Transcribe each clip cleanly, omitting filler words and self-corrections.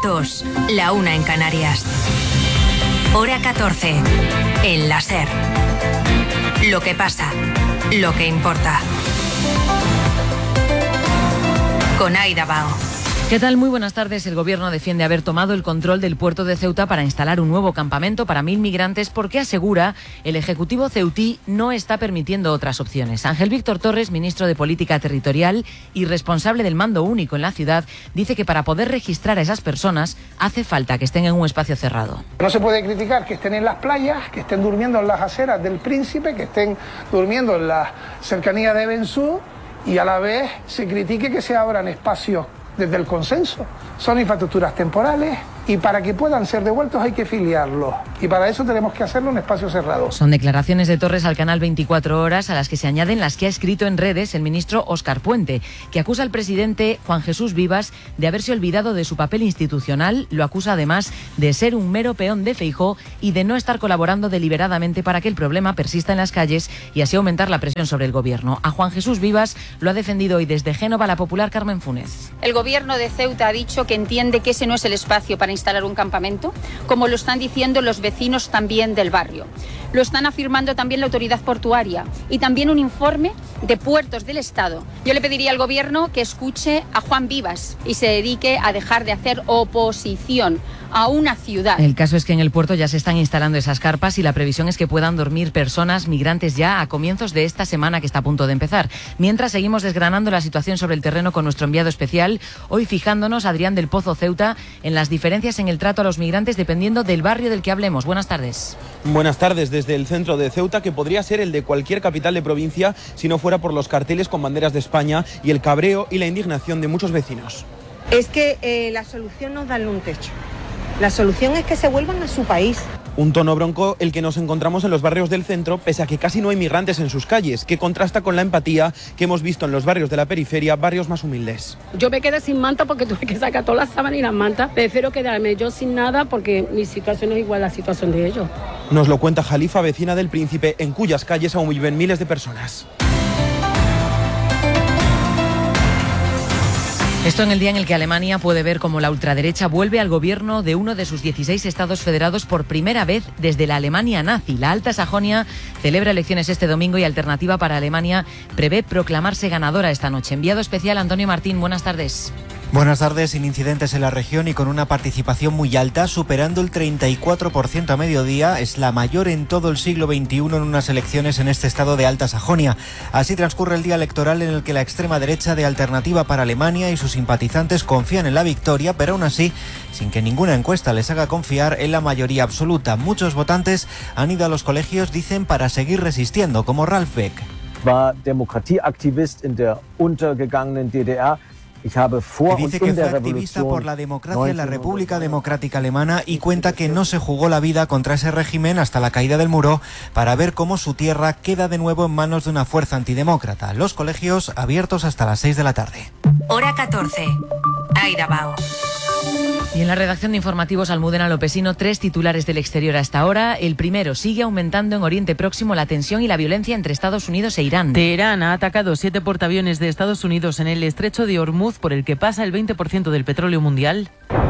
2, la 1 en Canarias. Hora 14, en la SER. Lo que pasa, lo que importa. Con Aida Bao. ¿Qué tal? Muy buenas tardes. El Gobierno defiende haber tomado el control del puerto de Ceuta para instalar un nuevo campamento para 1.000 migrantes porque asegura el Ejecutivo ceutí no está permitiendo otras opciones. Ángel Víctor Torres, ministro de Política Territorial y responsable del mando único en la ciudad, dice que para poder registrar a esas personas hace falta que estén en un espacio cerrado. No se puede criticar que estén en las playas, que estén durmiendo en las aceras del Príncipe, que estén durmiendo en la cercanía de Bensú y a la vez se critique que se abran espacios desde el consenso. Son infraestructuras temporales y para que puedan ser devueltos hay que filiarlos. Y para eso tenemos que hacerlo en espacio cerrado. Son declaraciones de Torres al canal 24 Horas, a las que se añaden las que ha escrito en redes el ministro Óscar Puente, que acusa al presidente Juan Jesús Vivas de haberse olvidado de su papel institucional. Lo acusa además de ser un mero peón de Feijóo y de no estar colaborando deliberadamente para que el problema persista en las calles y así aumentar la presión sobre el gobierno. A Juan Jesús Vivas lo ha defendido hoy desde Génova la popular Carmen Funes. El gobierno de Ceuta ha dicho que entiende que ese no es el espacio para instalar un campamento, como lo están diciendo los vecinos también del barrio. Lo están afirmando también la autoridad portuaria y también un informe de Puertos del Estado. Yo le pediría al gobierno que escuche a Juan Vivas y se dedique a dejar de hacer oposición a una ciudad. El caso es que en el puerto ya se están instalando esas carpas y la previsión es que puedan dormir personas migrantes ya a comienzos de esta semana que está a punto de empezar. Mientras seguimos desgranando la situación sobre el terreno con nuestro enviado especial, hoy fijándonos, Adrián del Pozo Ceuta, en las diferencias en el trato a los migrantes dependiendo del barrio del que hablemos. Buenas tardes. Buenas tardes. Desde el centro de Ceuta, que podría ser el de cualquier capital de provincia si no fuera por los carteles con banderas de España y el cabreo y la indignación de muchos vecinos. Es que la solución no es darle un techo. La solución es que se vuelvan a su país. Un tono bronco el que nos encontramos en los barrios del centro, pese a que casi no hay migrantes en sus calles, que contrasta con la empatía que hemos visto en los barrios de la periferia, barrios más humildes. Yo me quedé sin manta porque tuve que sacar todas las sábanas y las mantas. Prefiero quedarme yo sin nada porque mi situación no es igual a la situación de ellos. Nos lo cuenta Jalifa, vecina del Príncipe, en cuyas calles aún viven miles de personas. Esto en el día en el que Alemania puede ver cómo la ultraderecha vuelve al gobierno de uno de sus 16 estados federados por primera vez desde la Alemania nazi. La Alta Sajonia celebra elecciones este domingo y Alternativa para Alemania prevé proclamarse ganadora esta noche. Enviado especial Antonio Martín, buenas tardes. Buenas tardes. Sin incidentes en la región y con una participación muy alta, superando el 34% a mediodía, es la mayor en todo el siglo XXI en unas elecciones en este estado de Alta Sajonia. Así transcurre el día electoral en el que la extrema derecha de Alternativa para Alemania y sus simpatizantes confían en la victoria, pero aún así, sin que ninguna encuesta les haga confiar en la mayoría absoluta. Muchos votantes han ido a los colegios, dicen, para seguir resistiendo, como Ralf Beck. War Demokratieaktivist in der untergegangenen DDR. Que dice que fue activista por la democracia en la República Democrática Alemana y cuenta que no se jugó la vida contra ese régimen hasta la caída del muro para ver cómo su tierra queda de nuevo en manos de una fuerza antidemócrata. Los colegios abiertos hasta las 6 de la tarde. Hora 14, Aida Bao. Y en la redacción de informativos Almudena Lopesino, 3 titulares del exterior hasta ahora. El primero, sigue aumentando en Oriente Próximo la tensión y la violencia entre Estados Unidos e Irán. Teherán ha atacado 7 portaaviones de Estados Unidos en el estrecho de Hormuz, por el que pasa el 20% del petróleo mundial.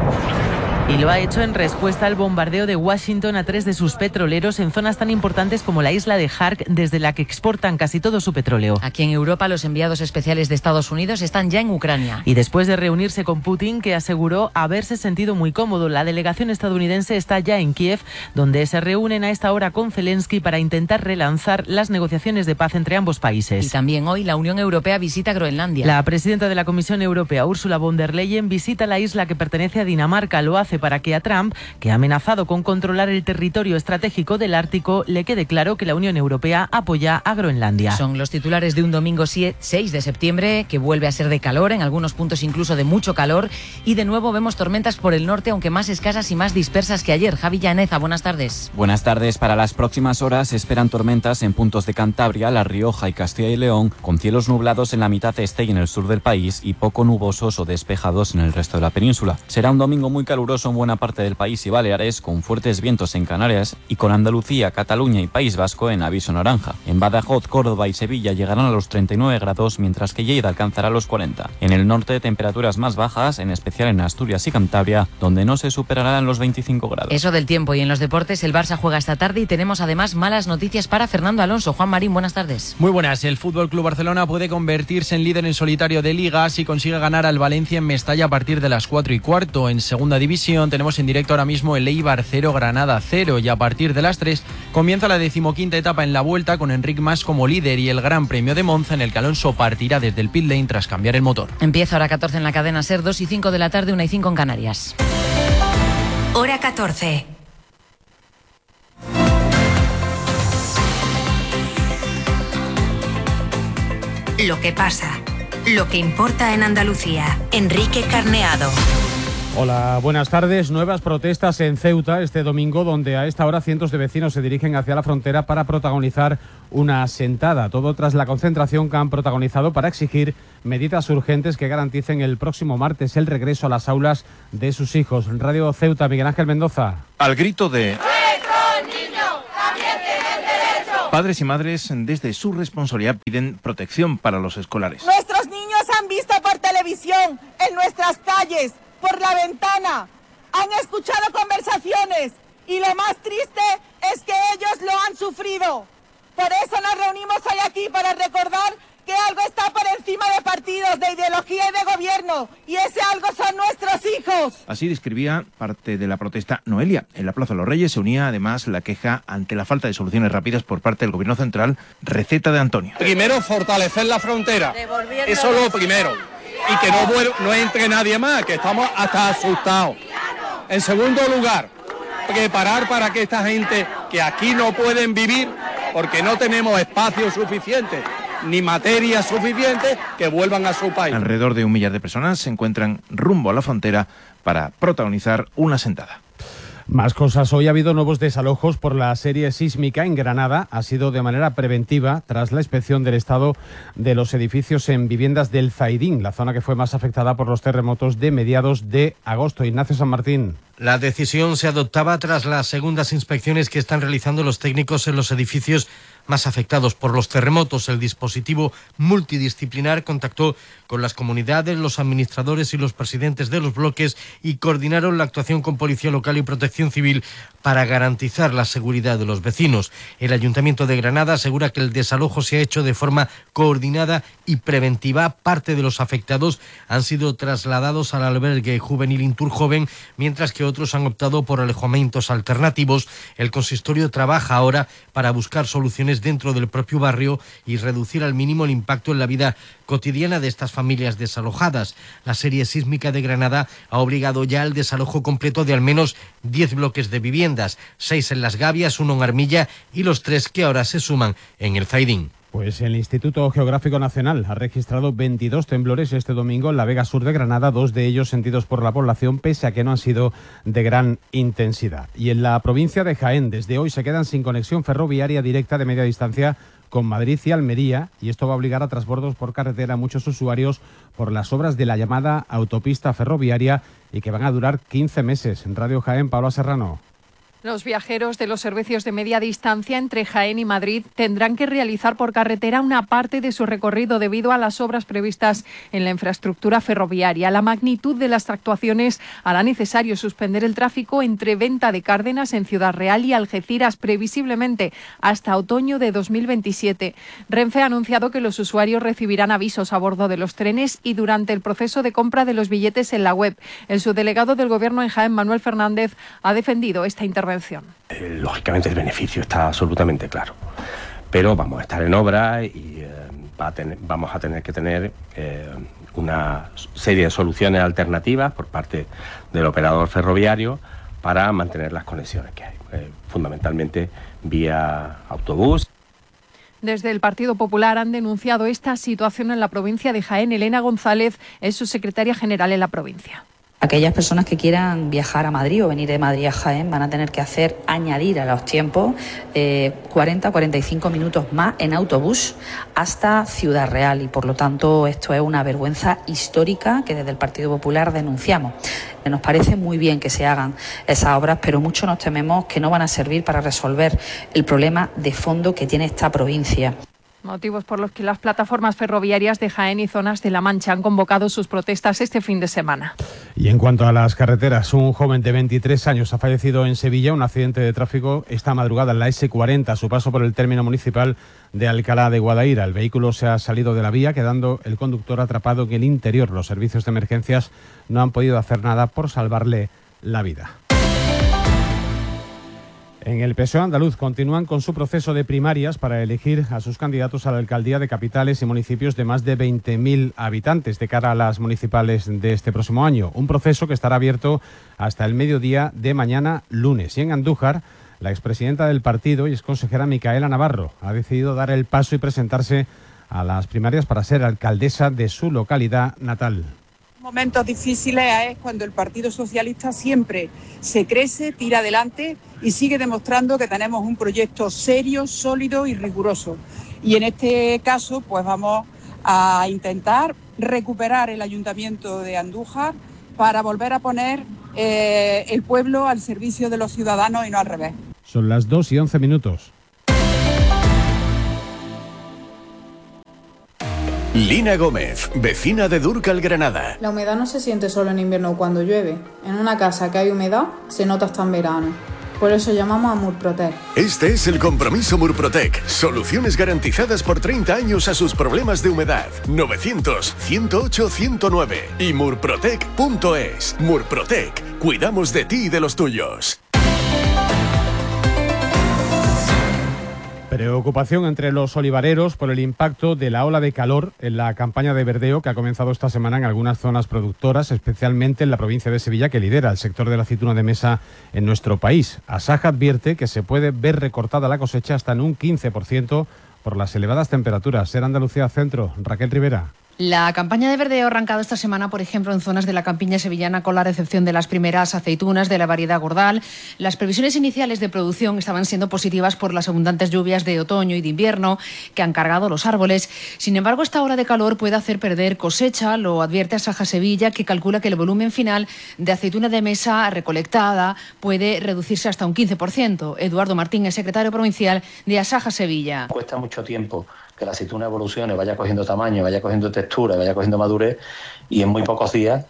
Y lo ha hecho en respuesta al bombardeo de Washington a 3 de sus petroleros en zonas tan importantes como la isla de Hark, desde la que exportan casi todo su petróleo. Aquí en Europa, los enviados especiales de Estados Unidos están ya en Ucrania. Y después de reunirse con Putin, que aseguró haberse sentido muy cómodo, la delegación estadounidense está ya en Kiev, donde se reúnen a esta hora con Zelensky para intentar relanzar las negociaciones de paz entre ambos países. Y también hoy la Unión Europea visita Groenlandia. La presidenta de la Comisión Europea, Ursula von der Leyen, visita la isla que pertenece a Dinamarca. Lo hace para que a Trump, que ha amenazado con controlar el territorio estratégico del Ártico, le quede claro que la Unión Europea apoya a Groenlandia. Son los titulares de un domingo 6 de septiembre, que vuelve a ser de calor, en algunos puntos incluso de mucho calor, y de nuevo vemos tormentas por el norte, aunque más escasas y más dispersas que ayer. Javi Llaneza, buenas tardes. Buenas tardes. Para las próximas horas se esperan tormentas en puntos de Cantabria, La Rioja y Castilla y León, con cielos nublados en la mitad este y en el sur del país y poco nubosos o despejados en el resto de la península. Será un domingo muy caluroso nuboso en buena parte del país y Baleares, con fuertes vientos en Canarias y con Andalucía, Cataluña y País Vasco en aviso naranja. En Badajoz, Córdoba y Sevilla llegarán a los 39 grados, mientras que Lleida alcanzará los 40. En el norte, temperaturas más bajas, en especial en Asturias y Cantabria, donde no se superarán los 25 grados. Eso del tiempo. Y en los deportes, el Barça juega esta tarde y tenemos además malas noticias para Fernando Alonso. Juan Marín, buenas tardes. Muy buenas. El FC Barcelona puede convertirse en líder en solitario de Liga si consigue ganar al Valencia en Mestalla a partir de las 4:15. En segunda división tenemos en directo ahora mismo el Eibar 0, Granada 0, y a partir de las 3 comienza la 15ª etapa en la Vuelta con Enric Mas como líder y el Gran Premio de Monza, en el que Alonso partirá desde el pit lane tras cambiar el motor. Empieza hora 14 en la cadena SER, 2:05 de la tarde, 1:05 en Canarias. Hora 14. Lo que pasa, lo que importa en Andalucía. Enrique Carneado. Hola, buenas tardes. Nuevas protestas en Ceuta este domingo, donde a esta hora cientos de vecinos se dirigen hacia la frontera para protagonizar una sentada. Todo tras la concentración que han protagonizado para exigir medidas urgentes que garanticen el próximo martes el regreso a las aulas de sus hijos. Radio Ceuta, Miguel Ángel Mendoza. Al grito de padres y madres, desde su responsabilidad, piden protección para los escolares. Nuestros niños han visto por televisión, en nuestras calles, por la ventana, han escuchado conversaciones y lo más triste es que ellos lo han sufrido. Por eso nos reunimos hoy aquí para recordar que algo está por encima de partidos, de ideología y de gobierno, y ese algo son nuestros hijos. Así describía parte de la protesta Noelia. En la Plaza de los Reyes se unía además la queja ante la falta de soluciones rápidas por parte del Gobierno Central. Receta de Antonio. Primero, fortalecer la frontera. Eso es lo primero. Y que no entre nadie más, que estamos hasta asustados. En segundo lugar, preparar para que esta gente que aquí no pueden vivir, porque no tenemos espacio suficiente ni materia suficiente, que vuelvan a su país. Alrededor de 1 millar de personas se encuentran rumbo a la frontera para protagonizar una sentada. Más cosas. Hoy ha habido nuevos desalojos por la serie sísmica en Granada. Ha sido de manera preventiva tras la inspección del estado de los edificios en viviendas del Zaidín, la zona que fue más afectada por los terremotos de mediados de agosto. Ignacio San Martín. La decisión se adoptaba tras las segundas inspecciones que están realizando los técnicos en los edificios más afectados por los terremotos. El dispositivo multidisciplinar contactó con las comunidades, los administradores y los presidentes de los bloques y coordinaron la actuación con Policía Local y Protección Civil para garantizar la seguridad de los vecinos. El Ayuntamiento de Granada asegura que el desalojo se ha hecho de forma coordinada y preventiva. Parte de los afectados han sido trasladados al albergue juvenil Inturjoven, mientras que otros han optado por alojamientos alternativos. El consistorio trabaja ahora para buscar soluciones dentro del propio barrio y reducir al mínimo el impacto en la vida cotidiana de estas familias desalojadas. La serie sísmica de Granada ha obligado ya al desalojo completo de al menos 10 bloques de viviendas, 6 en Las Gavias, 1 en Armilla y los 3 que ahora se suman en el Zaidín. Pues el Instituto Geográfico Nacional ha registrado 22 temblores este domingo en la Vega Sur de Granada, 2 de ellos sentidos por la población, pese a que no han sido de gran intensidad. Y en la provincia de Jaén, desde hoy se quedan sin conexión ferroviaria directa de media distancia con Madrid y Almería, y esto va a obligar a transbordos por carretera a muchos usuarios por las obras de la llamada autopista ferroviaria y que van a durar 15 meses. En Radio Jaén, Paula Serrano. Los viajeros de los servicios de media distancia entre Jaén y Madrid tendrán que realizar por carretera una parte de su recorrido debido a las obras previstas en la infraestructura ferroviaria. La magnitud de las actuaciones hará necesario suspender el tráfico entre Venta de Cárdenas en Ciudad Real y Algeciras, previsiblemente hasta otoño de 2027. Renfe ha anunciado que los usuarios recibirán avisos a bordo de los trenes y durante el proceso de compra de los billetes en la web. El subdelegado del Gobierno en Jaén, Manuel Fernández, ha defendido esta intervención. Lógicamente el beneficio está absolutamente claro, pero vamos a estar en obra y vamos a tener que tener una serie de soluciones alternativas por parte del operador ferroviario para mantener las conexiones que hay, fundamentalmente vía autobús. Desde el Partido Popular han denunciado esta situación en la provincia de Jaén. Elena González es su secretaria general en la provincia. Aquellas personas que quieran viajar a Madrid o venir de Madrid a Jaén van a tener que añadir a los tiempos 40-45 minutos más en autobús hasta Ciudad Real, y por lo tanto esto es una vergüenza histórica que desde el Partido Popular denunciamos. Nos parece muy bien que se hagan esas obras, pero mucho nos tememos que no van a servir para resolver el problema de fondo que tiene esta provincia. Motivos por los que las plataformas ferroviarias de Jaén y zonas de La Mancha han convocado sus protestas este fin de semana. Y en cuanto a las carreteras, un joven de 23 años ha fallecido en Sevilla, un accidente de tráfico esta madrugada en la S40 a su paso por el término municipal de Alcalá de Guadaira. El vehículo se ha salido de la vía, quedando el conductor atrapado en el interior. Los servicios de emergencias no han podido hacer nada por salvarle la vida. En el PSOE andaluz continúan con su proceso de primarias para elegir a sus candidatos a la alcaldía de capitales y municipios de más de 20.000 habitantes de cara a las municipales de este próximo año. Un proceso que estará abierto hasta el mediodía de mañana lunes. Y en Andújar, la expresidenta del partido y exconsejera Micaela Navarro ha decidido dar el paso y presentarse a las primarias para ser alcaldesa de su localidad natal. Momentos difíciles es cuando el Partido Socialista siempre se crece, tira adelante y sigue demostrando que tenemos un proyecto serio, sólido y riguroso. Y en este caso, pues vamos a intentar recuperar el Ayuntamiento de Andújar para volver a poner el pueblo al servicio de los ciudadanos y no al revés. Son las 2:11. Lina Gómez, vecina de Dúrcal, Granada. La humedad no se siente solo en invierno cuando llueve. En una casa que hay humedad, se nota hasta en verano. Por eso llamamos a Murprotec. Este es el compromiso Murprotec. Soluciones garantizadas por 30 años a sus problemas de humedad. 900-108-109 y murprotec.es. Murprotec. Cuidamos de ti y de los tuyos. Preocupación entre los olivareros por el impacto de la ola de calor en la campaña de verdeo que ha comenzado esta semana en algunas zonas productoras, especialmente en la provincia de Sevilla, que lidera el sector de la aceituna de mesa en nuestro país. Asaja advierte que se puede ver recortada la cosecha hasta en un 15% por las elevadas temperaturas. Ser Andalucía Centro, Raquel Rivera. La campaña de verdeo ha arrancado esta semana, por ejemplo, en zonas de la campiña sevillana con la recepción de las primeras aceitunas de la variedad Gordal. Las previsiones iniciales de producción estaban siendo positivas por las abundantes lluvias de otoño y de invierno que han cargado los árboles. Sin embargo, esta ola de calor puede hacer perder cosecha, lo advierte Asaja Sevilla, que calcula que el volumen final de aceituna de mesa recolectada puede reducirse hasta un 15%. Eduardo Martín es secretario provincial de Asaja Sevilla. Cuesta mucho tiempo que la aceituna evolucione, vaya cogiendo tamaño, vaya cogiendo textura, vaya cogiendo madurez, y en muy pocos días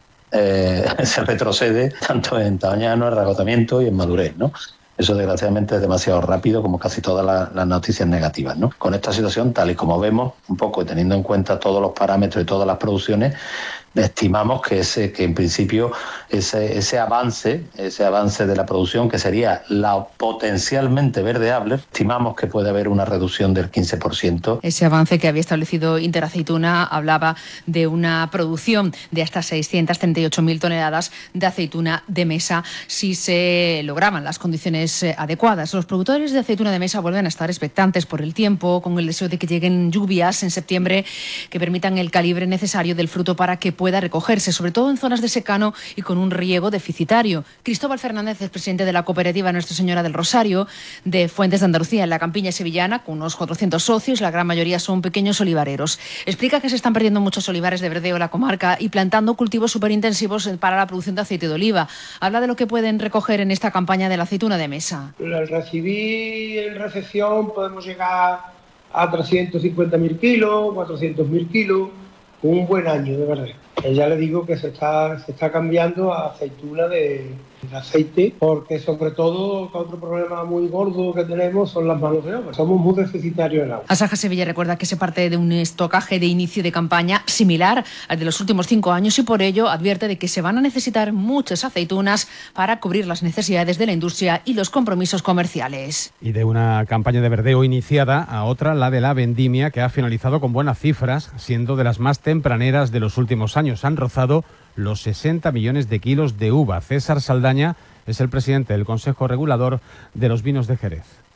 se retrocede tanto en tamaño, en agotamiento y en madurez, ¿no? Eso desgraciadamente es demasiado rápido, como casi todas las noticias negativas, ¿no? Con esta situación, tal y como vemos, un poco teniendo en cuenta todos los parámetros y todas las producciones, estimamos que en principio ese avance de la producción, que sería la potencialmente verdeable, estimamos que puede haber una reducción del 15%. Ese avance que había establecido Interaceituna hablaba de una producción de hasta 638.000 toneladas de aceituna de mesa si se lograban las condiciones adecuadas. Los productores de aceituna de mesa vuelven a estar expectantes por el tiempo, con el deseo de que lleguen lluvias en septiembre que permitan el calibre necesario del fruto para que pueda recogerse, sobre todo en zonas de secano y con un riego deficitario. Cristóbal Fernández es presidente de la cooperativa Nuestra Señora del Rosario de Fuentes de Andalucía, en la campiña sevillana, con unos 400 socios, la gran mayoría son pequeños olivareros. Explica que se están perdiendo muchos olivares de verdeo en la comarca y plantando cultivos superintensivos para la producción de aceite de oliva. Habla de lo que pueden recoger en esta campaña de la aceituna de mesa. Al recibir en recepción podemos llegar a 350.000 kilos, 400.000 kilos, un buen año, de verdad. Ya le digo que se está cambiando a aceituna de aceite, porque sobre todo otro problema muy gordo que tenemos son las manos de obra. Somos muy deficitarios en agua. Asaja Sevilla recuerda que se parte de un estocaje de inicio de campaña similar al de los últimos 5 años y por ello advierte de que se van a necesitar muchas aceitunas para cubrir las necesidades de la industria y los compromisos comerciales. Y de una campaña de verdeo iniciada a otra, la de la vendimia, que ha finalizado con buenas cifras, siendo de las más tempraneras de los últimos años. Han rozado los 60 millones de kilos de uva. César Saldaña es el presidente del Consejo Regulador de los Vinos de Jerez.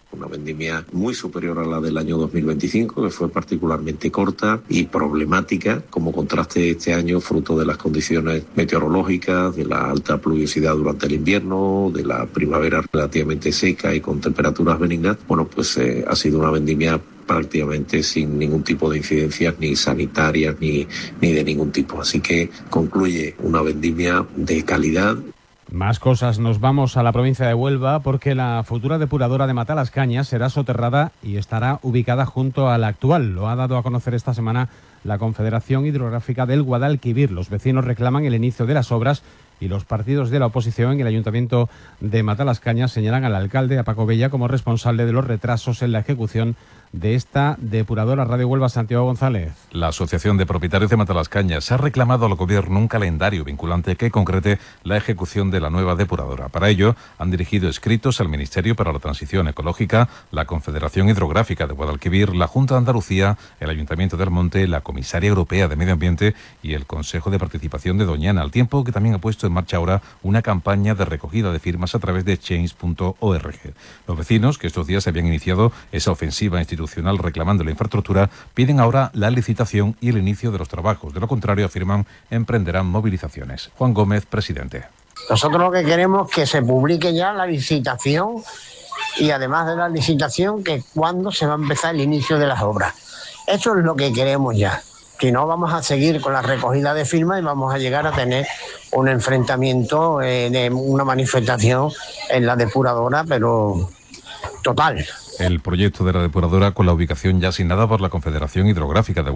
Una vendimia muy superior a la del año 2025, que fue particularmente corta y problemática como contraste este año, fruto de las condiciones meteorológicas, de la alta pluviosidad durante el invierno, de la primavera relativamente seca y con temperaturas benignas. Bueno, pues ha sido una vendimia prácticamente sin ningún tipo de incidencias ni sanitarias ni de ningún tipo. Así que concluye una vendimia de calidad. Más cosas, nos vamos a la provincia de Huelva porque la futura depuradora de Matalascañas será soterrada y estará ubicada junto a la actual. Lo ha dado a conocer esta semana la Confederación Hidrográfica del Guadalquivir. Los vecinos reclaman el inicio de las obras y los partidos de la oposición en el Ayuntamiento de Matalascañas señalan al alcalde, a Paco Bella, como responsable de los retrasos en la ejecución de esta depuradora. Radio Huelva, Santiago González. La Asociación de Propietarios de Matalascañas ha reclamado al Gobierno un calendario vinculante que concrete la ejecución de la nueva depuradora. Para ello, han dirigido escritos al Ministerio para la Transición Ecológica, la Confederación Hidrográfica de Guadalquivir, la Junta de Andalucía, el Ayuntamiento de Almonte, la Comisaria Europea de Medio Ambiente y el Consejo de Participación de Doñana, al tiempo que también ha puesto en marcha ahora una campaña de recogida de firmas a través de change.org. Los vecinos, que estos días habían iniciado esa ofensiva institucional reclamando la infraestructura, piden ahora la licitación y el inicio de los trabajos. De lo contrario, afirman, emprenderán movilizaciones. Juan Gómez, presidente. Nosotros lo que queremos es que se publique ya la licitación y además de la licitación, que cuándo se va a empezar el inicio de las obras. Eso es lo que queremos ya. Si no, vamos a seguir con la recogida de firmas y vamos a llegar a tener un enfrentamiento, de una manifestación en la depuradora, pero total. El proyecto de la depuradora, con la ubicación ya asignada por la Confederación Hidrográfica de